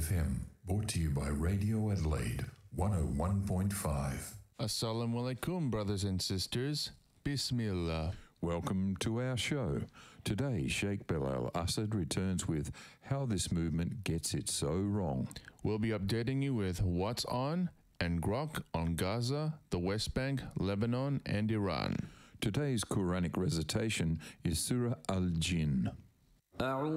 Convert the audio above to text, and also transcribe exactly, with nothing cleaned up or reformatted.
F M, brought to you by Radio Adelaide, one oh one point five. Assalamu alaikum, brothers and sisters. Bismillah. Welcome to our show. Today, Sheikh Bilal Assad returns with how this movement gets it so wrong. We'll be updating you with what's on and grok on Gaza, the West Bank, Lebanon, and Iran. Today's Quranic recitation is Surah Al-Jinn.